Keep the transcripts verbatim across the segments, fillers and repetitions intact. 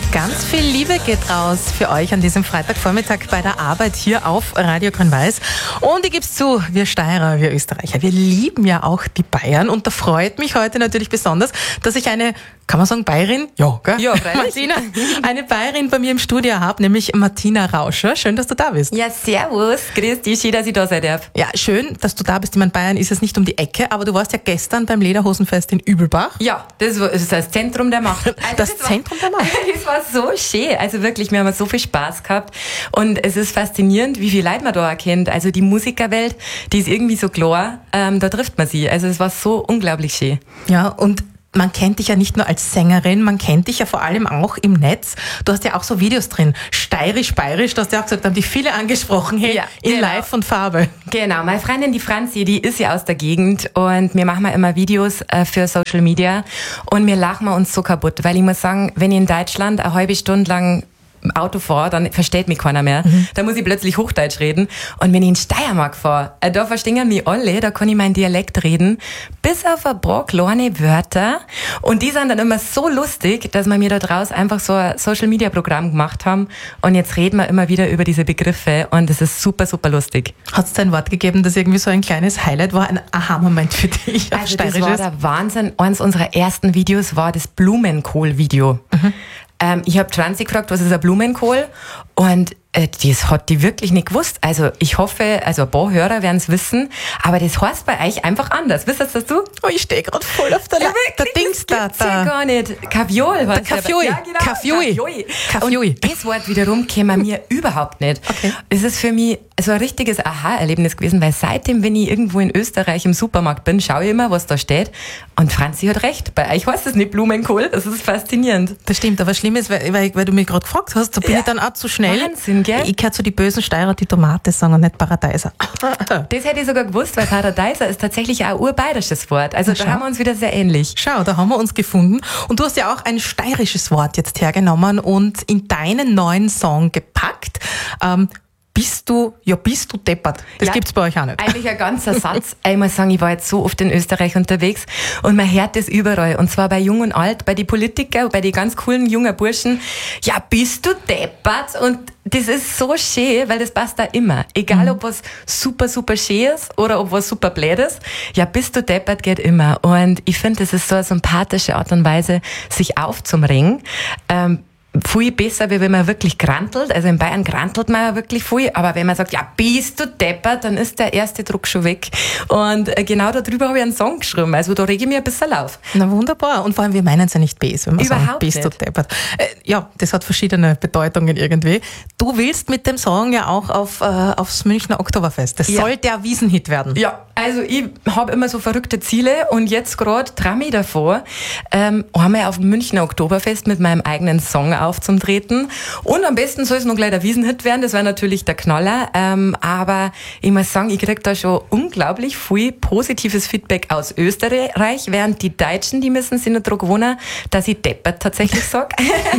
Ganz viel Liebe geht raus für euch an diesem Freitagvormittag bei der Arbeit hier auf Radio Grün-Weiß. Und ich gebe es zu, wir Steirer, wir Österreicher, wir lieben ja auch die Bayern. Und da freut mich heute natürlich besonders, dass ich eine, kann man sagen Bayerin? Ja, gell? Ja, Martina, eine Bayerin bei mir im Studio habe, nämlich Martina Rauscher. Schön, dass du da bist. Ja, servus. Grüß dich, schön, dass ich da sein darf. Ja, schön, dass du da bist. Ich meine, Bayern ist es nicht um die Ecke, aber du warst ja gestern beim Lederhosenfest in Übelbach. Ja, das ist das Zentrum der Macht. Also das, das Zentrum war, der Macht? Es war so schön. Also wirklich, wir haben so viel Spaß gehabt. Und es ist faszinierend, wie viel Leute man da erkennt. Also die Musikerwelt, die ist irgendwie so klar, ähm, da trifft man sie. Also es war so unglaublich schön. Ja, und man kennt dich ja nicht nur als Sängerin, man kennt dich ja vor allem auch im Netz. Du hast ja auch so Videos drin, steirisch, bayerisch, du hast ja auch gesagt, da haben die viele angesprochen, hey, ja, in genau. Live und Farbe. Genau, meine Freundin, die Franzi, die ist ja aus der Gegend und wir machen immer Videos äh, für Social Media und wir lachen uns so kaputt, weil ich muss sagen, wenn ich in Deutschland eine halbe Stunde lang Auto fahre, dann versteht mich keiner mehr. Mhm. Da muss ich plötzlich Hochdeutsch reden. Und wenn ich in Steiermark fahre, da verstehen mich alle, da kann ich meinen Dialekt reden, bis auf ein paar kleine Wörter. Und die sind dann immer so lustig, dass wir mir da draus einfach so ein Social-Media-Programm gemacht haben. Und jetzt reden wir immer wieder über diese Begriffe und das ist super, super lustig. Hat es da ein Wort gegeben, das irgendwie so ein kleines Highlight war, ein Aha-Moment für dich? Also das war der Wahnsinn. Eines unserer ersten Videos war das Blumenkohl-Video. Mhm. Ähm, ich habe Franzi gefragt, was ist ein Blumenkohl? Und äh, das hat die wirklich nicht gewusst. Also ich hoffe, also ein paar Hörer werden es wissen, aber das heißt bei euch einfach anders. Wisst ihr das du? Oh, ich stehe gerade voll auf der, ja, der Dings da. Das ja gar nicht. Kaviol. Der Kaffee. Ja, genau. Kaffee. Kaffee. Und das Wort wiederum käme mir überhaupt nicht. Okay. Es ist für mich so ein richtiges Aha-Erlebnis gewesen, weil seitdem, wenn ich irgendwo in Österreich im Supermarkt bin, schaue ich immer, was da steht. Und Franzi hat recht. Bei euch heißt es nicht Blumenkohl. Das ist faszinierend. Das stimmt, aber schlimm ist, weil, weil, weil du mich gerade gefragt hast, so bin ja. ich dann auch zu schnell. Wahnsinn, gell? Ich gehöre zu die bösen Steirer, die Tomate sagen und nicht Paradeiser. Das hätte ich sogar gewusst, weil Paradeiser ist tatsächlich auch ein urbayerisches Wort. Also da haben wir uns wieder sehr ähnlich. Schau, da haben wir uns gefunden. Und du hast ja auch ein steirisches Wort jetzt hergenommen und in deinen neuen Song gepackt. Ähm, Bist du, ja, bist du deppert. Das ja, gibt's bei euch auch nicht. Eigentlich ein ganzer Satz. Ich muss sagen, ich war jetzt so oft in Österreich unterwegs und man hört das überall. Und zwar bei Jung und Alt, bei den Politikern, bei den ganz coolen jungen Burschen. Ja, bist du deppert? Und das ist so schön, weil das passt da immer. Egal, mhm. ob was super, super schön ist oder ob was super blöd ist. Ja, bist du deppert geht immer. Und ich finde, das ist so eine sympathische Art und Weise, sich aufzumringen. Ähm, viel besser, wie wenn man wirklich grantelt. Also in Bayern grantelt man ja wirklich viel. Aber wenn man sagt, ja, bist du deppert, dann ist der erste Druck schon weg. Und genau darüber habe ich einen Song geschrieben. Also da rege ich mich ein bisschen auf. Na wunderbar. Und vor allem, wir meinen es ja nicht böse, wenn wir Überhaupt sagen, bist nicht. du deppert. Äh, ja, das hat verschiedene Bedeutungen irgendwie. Du willst mit dem Song ja auch auf, äh, aufs Münchner Oktoberfest. Das ja. soll der Wiesenhit werden. Ja, also ich habe immer so verrückte Ziele und jetzt gerade traue ich davor, ähm, einmal auf dem Münchner Oktoberfest mit meinem eigenen Song aufzutreten. Und am besten soll es noch gleich der Wiesenhit werden, das wäre natürlich der Knaller. Ähm, aber ich muss sagen, ich kriege da schon unglaublich viel positives Feedback aus Österreich, während die Deutschen, die müssen sich nicht dran gewöhnen, dass ich deppert tatsächlich sage.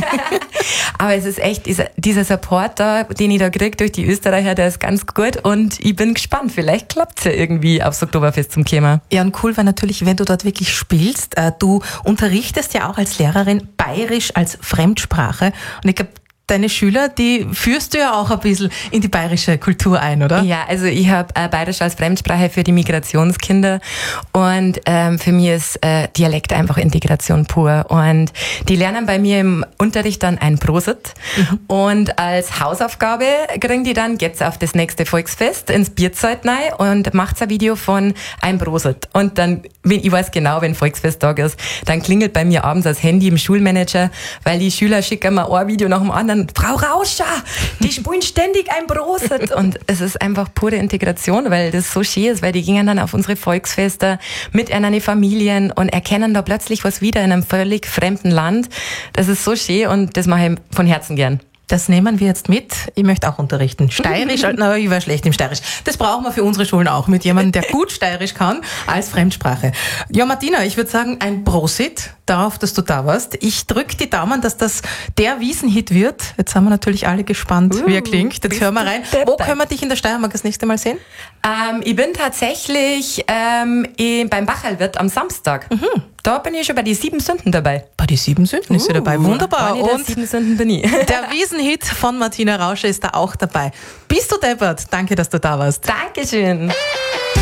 Aber es ist echt, dieser, dieser Support da, den ich da kriege durch die Österreicher, der ist ganz gut und ich bin gespannt, vielleicht klappt es ja irgendwie aufs Oktoberfest zum Thema. Ja, und cool war natürlich, wenn du dort wirklich spielst. Du unterrichtest ja auch als Lehrerin Bayerisch als Fremdsprache. Und ich glaube, deine Schüler, die führst du ja auch ein bisschen in die bayerische Kultur ein, oder? Ja, also ich habe äh, Bayerisch als Fremdsprache für die Migrationskinder und ähm, für mich ist äh, Dialekt einfach Integration pur. Und die lernen bei mir im Unterricht dann ein Prosit mhm. und als Hausaufgabe kriegen die dann, geht's auf das nächste Volksfest ins Bierzelt rein und macht's ein Video von ein Prosit. Und dann, ich weiß genau, wenn Volksfesttag ist, dann klingelt bei mir abends das Handy im Schulmanager, weil die Schüler schicken mir ein Video nach dem anderen. Frau Rauscher, die spielen ständig ein Prosit. Und es ist einfach pure Integration, weil das so schön ist, weil die gingen dann auf unsere Volksfeste mit ihren Familien und erkennen da plötzlich was wieder in einem völlig fremden Land. Das ist so schön und das mache ich von Herzen gern. Das nehmen wir jetzt mit. Ich möchte auch unterrichten. Steirisch, na, ich war schlecht im Steirisch. Das brauchen wir für unsere Schulen auch, mit jemandem, der gut Steirisch kann, als Fremdsprache. Ja, Martina, ich würde sagen, ein Prosit darauf, dass du da warst. Ich drücke die Daumen, dass das der Wiesenhit wird. Jetzt sind wir natürlich alle gespannt, uh, wie er klingt. Jetzt hören wir rein. Wo können wir dich in der Steiermark das nächste Mal sehen? Ähm, ich bin tatsächlich ähm, in, beim Bachalwirt am Samstag. Mhm. Da bin ich schon bei den sieben Sünden dabei. Bei den sieben Sünden ist sie dabei. Wunderbar. Und sieben Sünden bin ich. Der Wiesenhit von Martina Rauscher ist da auch dabei. Bist du deppert? Danke, dass du da warst. Dankeschön.